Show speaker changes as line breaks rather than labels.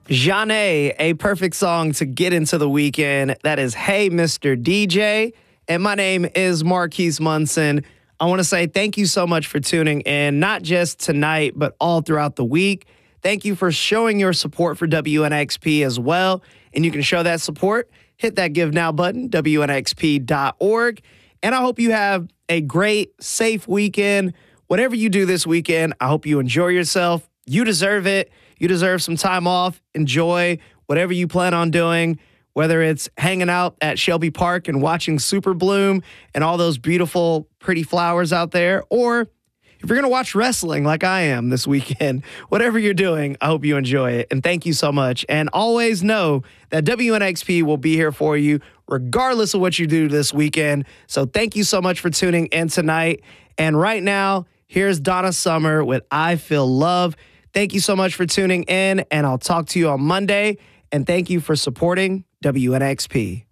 Zhané, a perfect song to get into the weekend. That is Hey Mr. DJ. And my name is Marquise Munson. I want to say thank you so much for tuning in, not just tonight, but all throughout the week. Thank you for showing your support for WNXP as well. And you can show that support. Hit that Give Now button, WNXP.org. And I hope you have a great, safe weekend. Whatever you do this weekend, I hope you enjoy yourself. You deserve it. You deserve some time off. Enjoy whatever you plan on doing, whether it's hanging out at Shelby Park and watching Super Bloom and all those beautiful, pretty flowers out there, or if you're going to watch wrestling like I am this weekend, whatever you're doing, I hope you enjoy it. And thank you so much. And always know that WNXP will be here for you regardless of what you do this weekend. So thank you so much for tuning in tonight. And right now, here's Donna Summer with I Feel Love. Thank you so much for tuning in, and I'll talk to you on Monday. And thank you for supporting WNXP.